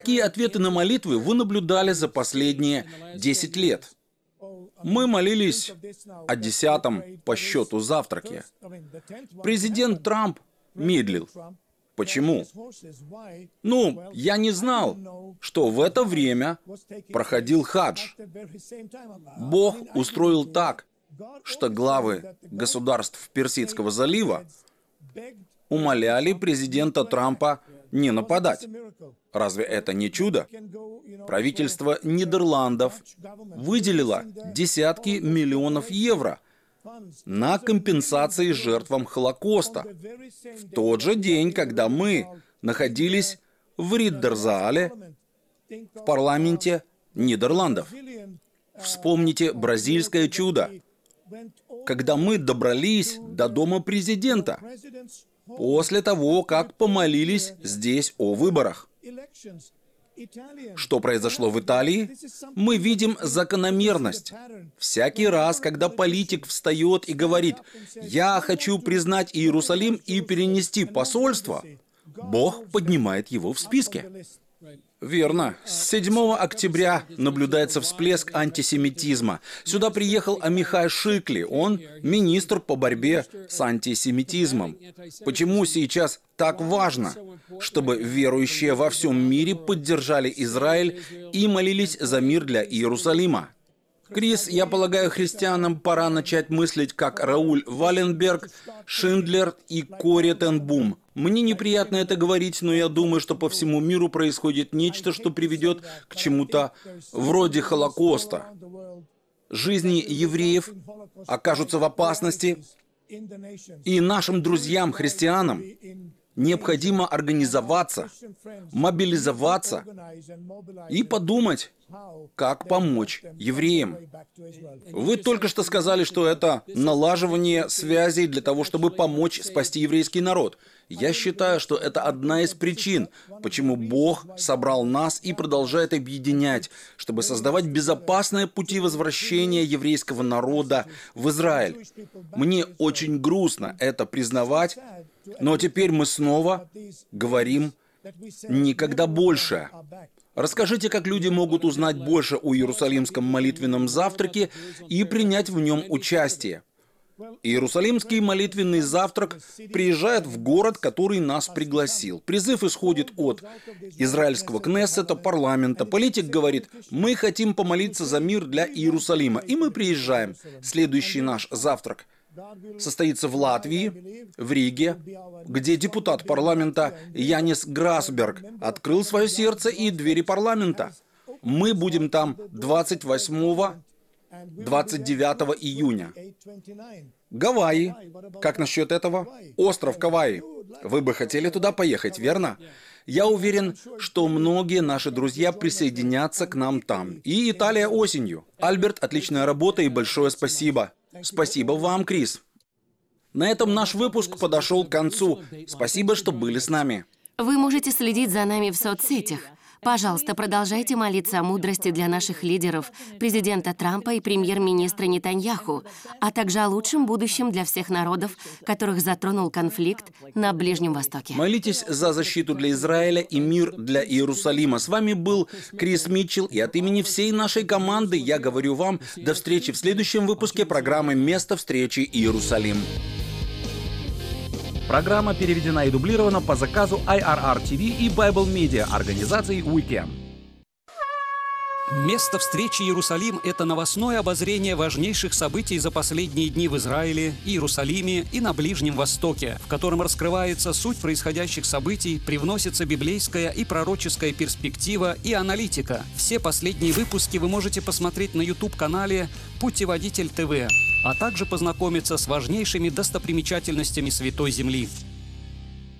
Какие ответы на молитвы вы наблюдали за последние 10 лет? Мы молились о 10-м по счету завтраке. Президент Трамп медлил. Почему? Я не знал, что в это время проходил хадж. Бог устроил так, что главы государств Персидского залива умоляли президента Трампа не нападать. Разве это не чудо? Правительство Нидерландов выделило десятки миллионов евро на компенсации жертвам Холокоста в тот же день, когда мы находились в Риддерзаале, в парламенте Нидерландов. Вспомните бразильское чудо, когда мы добрались до дома президента после того, как помолились здесь о выборах. Что произошло в Италии? Мы видим закономерность. Всякий раз, когда политик встает и говорит: «Я хочу признать Иерусалим и перенести посольство», Бог поднимает его в списке. Верно. С 7 октября наблюдается всплеск антисемитизма. Сюда приехал Амихай Шикли. Он министр по борьбе с антисемитизмом. Почему сейчас так важно, чтобы верующие во всем мире поддержали Израиль и молились за мир для Иерусалима? Крис, я полагаю, христианам пора начать мыслить как Рауль Валенберг, Шиндлер и Кори Тен Бум. Мне неприятно это говорить, но я думаю, что по всему миру происходит нечто, что приведет к чему-то вроде Холокоста. Жизни евреев окажутся в опасности, и нашим друзьям-христианам необходимо организоваться, мобилизоваться и подумать, как помочь евреям. Вы только что сказали, что это налаживание связей для того, чтобы помочь спасти еврейский народ. Я считаю, что это одна из причин, почему Бог собрал нас и продолжает объединять, чтобы создавать безопасные пути возвращения еврейского народа в Израиль. Мне очень грустно это признавать, но теперь мы снова говорим «никогда больше». Расскажите, как люди могут узнать больше о Иерусалимском молитвенном завтраке и принять в нем участие. Иерусалимский молитвенный завтрак приезжает в город, который нас пригласил. Призыв исходит от израильского Кнессета, парламента. Политик говорит: «Мы хотим помолиться за мир для Иерусалима». И мы приезжаем. Следующий наш завтрак состоится в Латвии, в Риге, где депутат парламента Янис Грасберг открыл свое сердце и двери парламента. Мы будем там 28-29 июня. Гавайи. Как насчет этого? Остров Гавайи. Вы бы хотели туда поехать, верно? Я уверен, что многие наши друзья присоединятся к нам там. И Италия осенью. Альберт, отличная работа и большое спасибо. Спасибо вам, Крис. На этом наш выпуск подошел к концу. Спасибо, что были с нами. Вы можете следить за нами в соцсетях. Пожалуйста, продолжайте молиться о мудрости для наших лидеров, президента Трампа и премьер-министра Нетаньяху, а также о лучшем будущем для всех народов, которых затронул конфликт на Ближнем Востоке. Молитесь за защиту для Израиля и мир для Иерусалима. С вами был Крис Митчелл, и от имени всей нашей команды я говорю вам до встречи в следующем выпуске программы «Место встречи Иерусалим». Программа переведена и дублирована по заказу IRR TV и Bible Media организации Weekend. Место встречи Иерусалим – это новостное обозрение важнейших событий за последние дни в Израиле, Иерусалиме и на Ближнем Востоке, в котором раскрывается суть происходящих событий, привносится библейская и пророческая перспектива и аналитика. Все последние выпуски вы можете посмотреть на YouTube-канале «Путеводитель ТВ», а также познакомиться с важнейшими достопримечательностями Святой Земли.